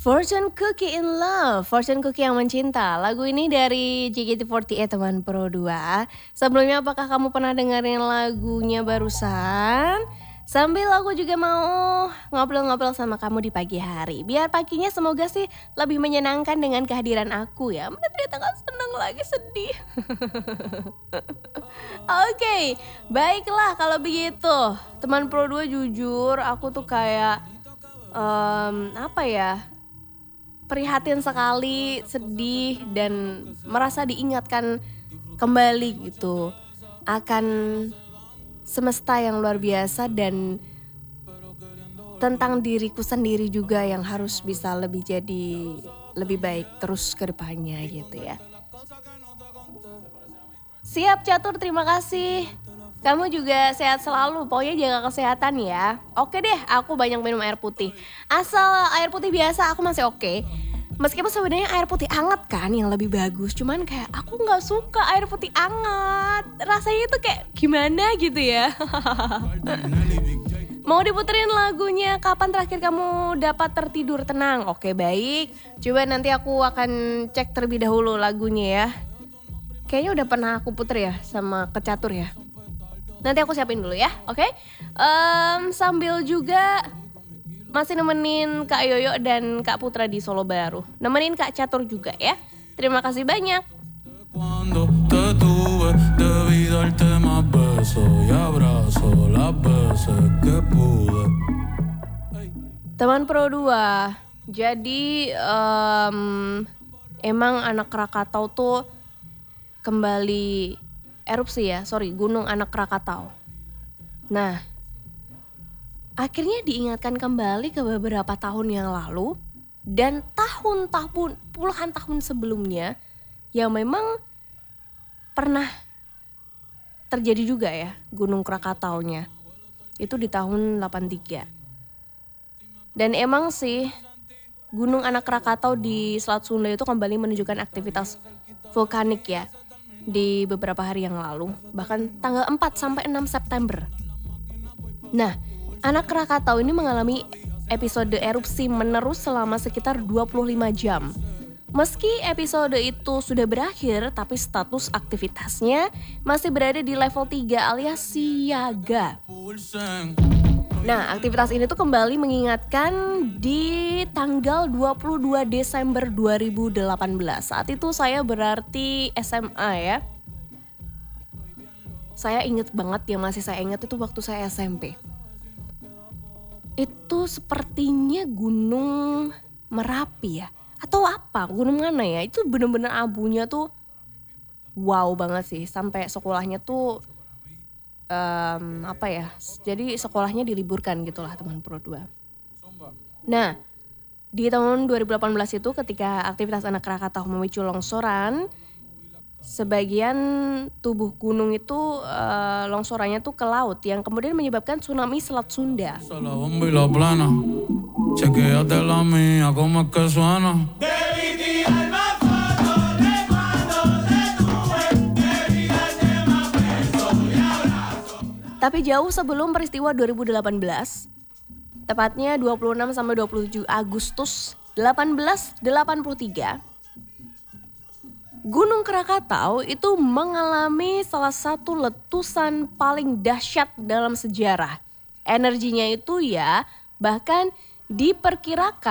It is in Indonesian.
Fortune Cookie in Love, Fortune Cookie yang mencinta. Lagu ini dari JKT48 teman Pro 2. Sebelumnya apakah kamu pernah dengerin lagunya barusan? Sambil aku juga mau ngobrol-ngobrol sama kamu di pagi hari. Biar paginya semoga sih lebih menyenangkan dengan kehadiran aku ya. Mana ternyata gak seneng lagi, sedih. Oke, baiklah kalau begitu. Teman Pro 2 jujur aku tuh kayak prihatin sekali, sedih dan merasa diingatkan kembali gitu akan semesta yang luar biasa dan tentang diriku sendiri juga yang harus bisa lebih baik terus ke depannya gitu ya. Siap Catur, terima kasih. Kamu juga sehat selalu, pokoknya jaga kesehatan ya. Oke deh, aku banyak minum air putih. Asal air putih biasa aku masih oke. Meskipun sebenarnya air putih hangat kan yang lebih bagus. Cuman kayak aku gak suka air putih hangat. Rasanya itu kayak gimana gitu ya. Mau diputerin lagunya Kapan Terakhir Kamu Dapat Tertidur Tenang? Oke baik, coba nanti aku akan cek terlebih dahulu lagunya ya. Kayaknya udah pernah aku puter ya sama Kecatur ya. Nanti aku siapin dulu ya, oke? Sambil juga masih nemenin Kak Yoyo dan Kak Putra di Solo Baru. Nemenin Kak Catur juga ya. Terima kasih banyak. Teman Pro 2, jadi emang anak Krakatau tuh kembali erupsi ya, Gunung Anak Krakatau. Nah, akhirnya diingatkan kembali ke beberapa tahun yang lalu dan puluhan tahun sebelumnya yang memang pernah terjadi juga ya Gunung Krakataunya. Itu di tahun 83. Dan emang sih Gunung Anak Krakatau di Selat Sunda itu kembali menunjukkan aktivitas vulkanik ya di beberapa hari yang lalu, bahkan tanggal 4 sampai 6 September. Nah, Anak Krakatau ini mengalami episode erupsi menerus selama sekitar 25 jam. Meski episode itu sudah berakhir, tapi status aktivitasnya masih berada di level 3 alias siaga. Nah, aktivitas ini tuh kembali mengingatkan di tanggal 22 Desember 2018. Saat itu saya berarti SMA ya. Saya inget banget yang masih saya ingat itu waktu saya SMP. Itu sepertinya Gunung Merapi ya. Atau apa? Gunung mana ya? Itu bener-bener abunya tuh wow banget sih. Sampai sekolahnya tuh jadi sekolahnya diliburkan gitulah teman Pro 2. Nah, di tahun 2018 itu ketika aktivitas Anak Krakatau memicu longsoran, sebagian tubuh gunung itu longsorannya tuh ke laut yang kemudian menyebabkan tsunami Selat Sunda. Tapi jauh sebelum peristiwa 2018, tepatnya 26 sampai 27 Agustus 1883, Gunung Krakatau itu mengalami salah satu letusan paling dahsyat dalam sejarah. Energinya itu ya bahkan diperkirakan